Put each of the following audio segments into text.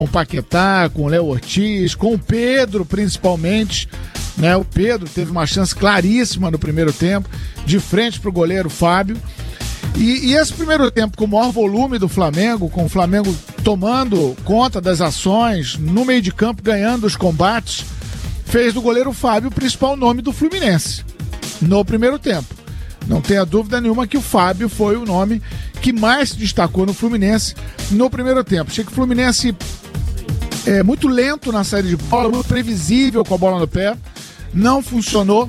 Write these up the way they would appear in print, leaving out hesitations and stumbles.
o Paquetá, com o Léo Ortiz, com o Pedro principalmente, né? O Pedro teve uma chance claríssima no primeiro tempo, de frente para o goleiro Fábio. E esse primeiro tempo com o maior volume do Flamengo, com o Flamengo tomando conta das ações, no meio de campo ganhando os combates, fez do goleiro Fábio o principal nome do Fluminense no primeiro tempo. Não tenha dúvida nenhuma que o Fábio foi o nome que mais se destacou no Fluminense no primeiro tempo. Achei que o Fluminense é muito lento na saída de bola, muito previsível com a bola no pé. Não funcionou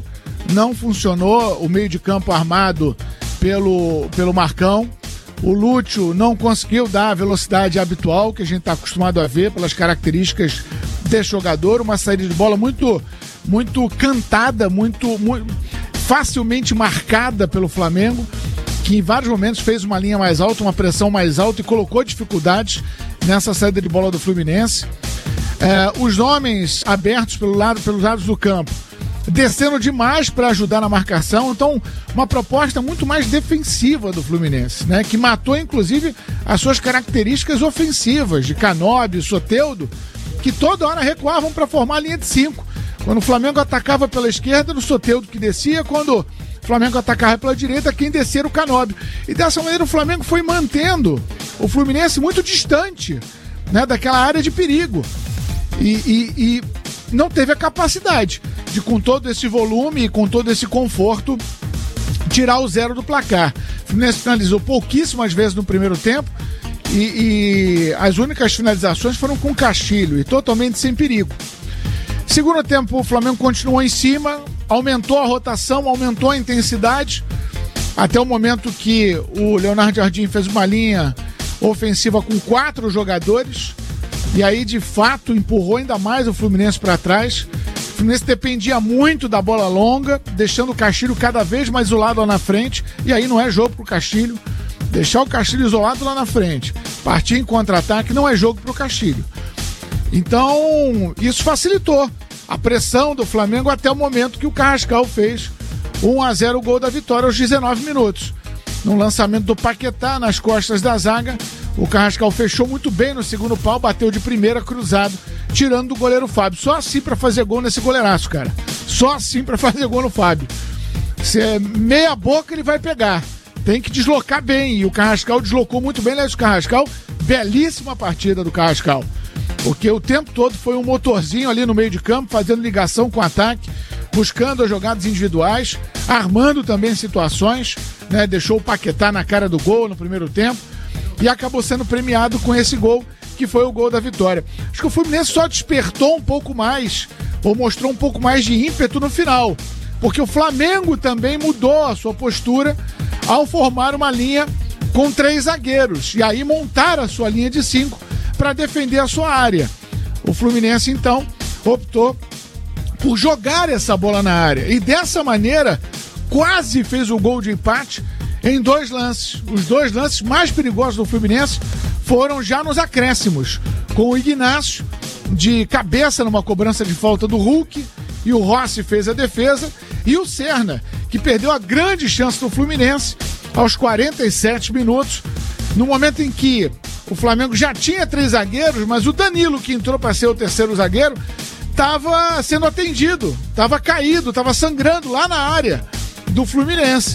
o meio de campo armado pelo Marcão. O Lúcio não conseguiu dar a velocidade habitual que a gente está acostumado a ver pelas características desse jogador. Uma saída de bola muito cantada, muito facilmente marcada pelo Flamengo, que em vários momentos fez uma linha mais alta, uma pressão mais alta e colocou dificuldades nessa saída de bola do Fluminense. Os homens abertos pelos lados do campo, descendo demais para ajudar na marcação. Então, uma proposta muito mais defensiva do Fluminense, né? Que matou, inclusive, as suas características ofensivas de Canóbio e Soteldo, que toda hora recuavam para formar a linha de 5. Quando o Flamengo atacava pela esquerda, no Soteldo que descia. Quando o Flamengo atacava pela direita, quem descia era o Canóbio. E dessa maneira o Flamengo foi mantendo o Fluminense muito distante, né, daquela área de perigo. E não teve a capacidade de, com todo esse volume e com todo esse conforto, tirar o 0 do placar. O Fluminense finalizou pouquíssimas vezes no primeiro tempo e as únicas finalizações foram com Castilho e totalmente sem perigo. Segundo tempo, o Flamengo continuou em cima, aumentou a rotação, aumentou a intensidade, até o momento que o Leonardo Jardim fez uma linha ofensiva com 4 jogadores, e aí de fato empurrou ainda mais o Fluminense para trás. O Fluminense dependia muito da bola longa, deixando o Castilho cada vez mais isolado lá na frente, e aí não é jogo pro Castilho. Deixar o Castilho isolado lá na frente, partir em contra-ataque, não é jogo pro Castilho. Então, isso facilitou a pressão do Flamengo até o momento que o Carrascal fez 1-0 o gol da vitória aos 19 minutos. No lançamento do Paquetá nas costas da zaga, o Carrascal fechou muito bem no segundo pau, bateu de primeira cruzado, tirando do goleiro Fábio. Só assim pra fazer gol nesse goleiraço, cara. Só assim pra fazer gol no Fábio. Se é meia boca, ele vai pegar. Tem que deslocar bem, e o Carrascal deslocou muito bem. Aliás, o Carrascal, belíssima partida do Carrascal, porque o tempo todo foi um motorzinho ali no meio de campo, fazendo ligação com o ataque, buscando as jogadas individuais, armando também situações, né? Deixou o Paquetá na cara do gol no primeiro tempo e acabou sendo premiado com esse gol, que foi o gol da vitória. Acho que o Fluminense só despertou um pouco mais, ou mostrou um pouco mais de ímpeto no final, porque o Flamengo também mudou a sua postura ao formar uma linha com 3 zagueiros, e aí montar a sua linha de 5 para defender a sua área. O Fluminense, então, optou por jogar essa bola na área, e dessa maneira quase fez o gol de empate em 2 lances. Os 2 lances mais perigosos do Fluminense foram já nos acréscimos, com o Ignacio de cabeça numa cobrança de falta do Hulk, e o Rossi fez a defesa, e o Serna, que perdeu a grande chance do Fluminense aos 47 minutos, no momento em que o Flamengo já tinha 3 zagueiros, mas o Danilo, que entrou para ser o terceiro zagueiro, estava sendo atendido, estava caído, estava sangrando lá na área do Fluminense.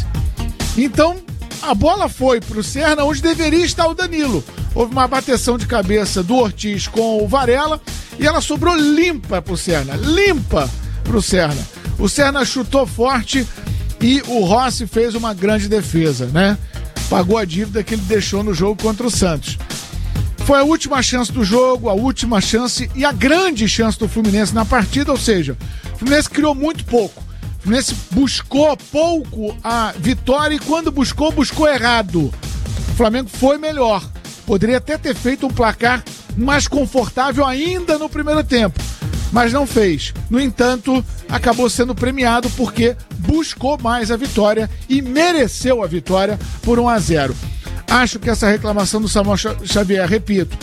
Então a bola foi para o Serna, onde deveria estar o Danilo. Houve uma bateção de cabeça do Ortiz com o Varela e ela sobrou limpa para o Serna, limpa para o Serna. O Serna chutou forte e o Rossi fez uma grande defesa, né? Pagou a dívida que ele deixou no jogo contra o Santos. Foi a última chance do jogo, a última chance e a grande chance do Fluminense na partida, ou seja, o Fluminense criou muito pouco. O Fluminense buscou pouco a vitória e quando buscou, buscou errado. O Flamengo foi melhor. Poderia até ter feito um placar mais confortável ainda no primeiro tempo, mas não fez. No entanto, acabou sendo premiado porque buscou mais a vitória e mereceu a vitória por 1-0. Acho que essa reclamação do Samuel Xavier, repito,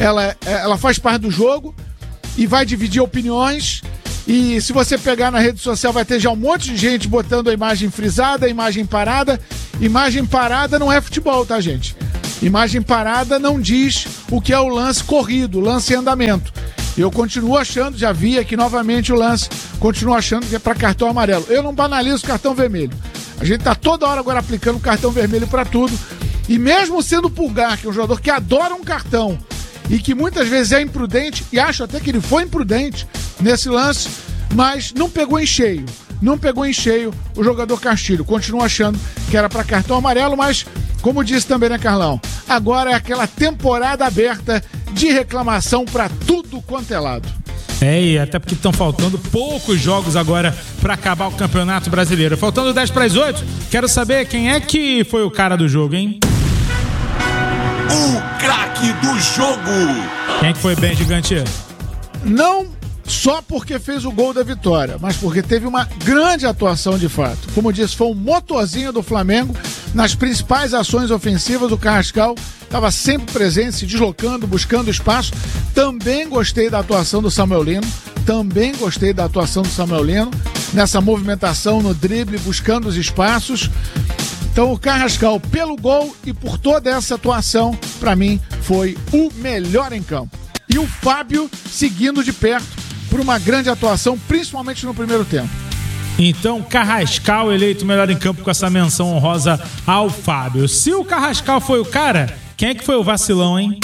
ela faz parte do jogo e vai dividir opiniões. E se você pegar na rede social, vai ter já um monte de gente botando a imagem frisada, a imagem parada. Imagem parada não é futebol, tá, gente? Imagem parada não diz o que é o lance corrido, o lance em andamento. Eu continuo achando, já vi aqui novamente o lance, continuo achando que é para cartão amarelo. Eu não banalizo cartão vermelho. A gente tá toda hora agora aplicando cartão vermelho para tudo. E mesmo sendo o Pulgar, que é um jogador que adora um cartão e que muitas vezes é imprudente, e acho até que ele foi imprudente nesse lance, mas não pegou em cheio. Não pegou em cheio o jogador Castilho. Continuo achando que era para cartão amarelo, mas, como disse também, né, Carlão? Agora é aquela temporada aberta de reclamação para tudo quanto é lado. E até porque estão faltando poucos jogos agora para acabar o Campeonato Brasileiro. Faltando 10:08, quero saber quem é que foi o cara do jogo, hein? O craque do jogo! Quem é que foi bem, Gigante? Não só porque fez o gol da vitória, mas porque teve uma grande atuação de fato. Como disse, foi um motorzinho do Flamengo nas principais ações ofensivas. O Carrascal estava sempre presente, se deslocando, buscando espaço. Também gostei da atuação do Samuel Lino, nessa movimentação no drible, buscando os espaços. Então o Carrascal, pelo gol e por toda essa atuação, para mim, foi o melhor em campo. E o Fábio seguindo de perto por uma grande atuação, principalmente no primeiro tempo. Então, Carrascal eleito melhor em campo com essa menção honrosa ao Fábio. Se o Carrascal foi o cara, quem é que foi o vacilão, hein?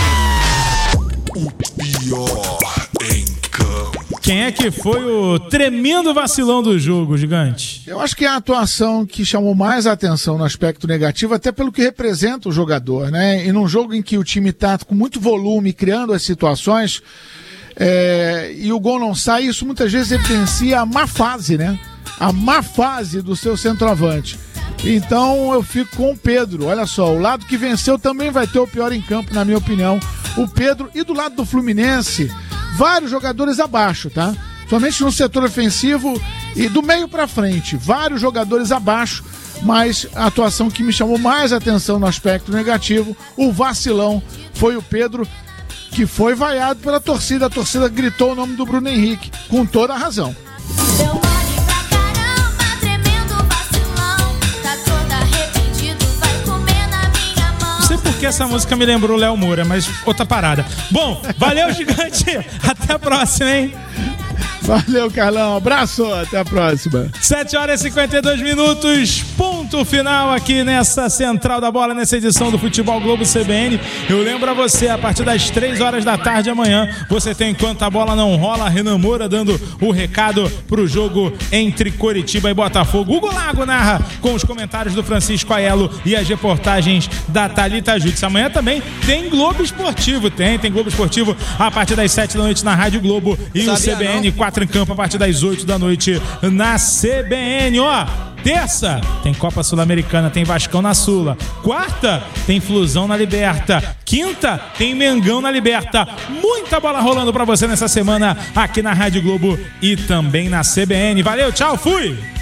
O pior em campo. Quem é que foi o tremendo vacilão do jogo, Gigante? Eu acho que é a atuação que chamou mais a atenção no aspecto negativo, até pelo que representa o jogador, né? E num jogo em que o time tá com muito volume, criando as situações, e o gol não sai, isso muitas vezes evidencia a má fase, né? A má fase do seu centroavante. Então eu fico com o Pedro. Olha só, o lado que venceu também vai ter o pior em campo, na minha opinião. O Pedro. E do lado do Fluminense, vários jogadores abaixo, tá? Somente no setor ofensivo e do meio pra frente, vários jogadores abaixo. Mas a atuação que me chamou mais atenção no aspecto negativo, o vacilão, foi o Pedro, que foi vaiado pela torcida. A torcida gritou o nome do Bruno Henrique, com toda a razão. Deu mole pra caramba, tremendo vacilão. Tá todo arrependido, vai comer na minha mão. Não sei porque essa música me lembrou Léo Moura, mas outra parada. Bom, valeu, Gigante. Até a próxima, hein? Valeu, Carlão. Abraço, até a próxima. 7h52, ponto final aqui nessa Central da Bola, nessa edição do Futebol Globo CBN. Eu lembro a você, a partir das 3 da tarde amanhã, você tem Enquanto a Bola Não Rola, Renan Moura dando o recado pro jogo entre Coritiba e Botafogo. Hugo Lago narra com os comentários do Francisco Aiello e as reportagens da Thalita Jutz. Amanhã também tem Globo Esportivo, tem Globo Esportivo a partir das 7 da noite na Rádio Globo e o CBN 4 em campo a partir das 8 da noite na CBN. Ó, terça tem Copa Sul-Americana, tem Vascão na Sula. Quarta tem Flusão na Liberta. Quinta tem Mengão na Liberta. Muita bola rolando pra você nessa semana aqui na Rádio Globo e também na CBN. Valeu, tchau, fui!